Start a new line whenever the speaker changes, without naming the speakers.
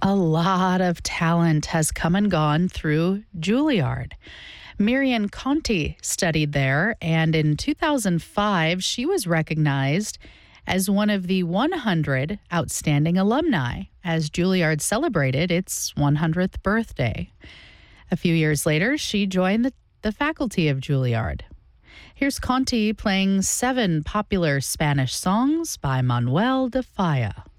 A lot of talent has come and gone through Juilliard. Marion Conti studied there, and in 2005, she was recognized as one of the 100 outstanding alumni as Juilliard celebrated its 100th birthday. A few years later, she joined the faculty of Juilliard. Here's Conti playing 7 popular Spanish songs by Manuel de Falla.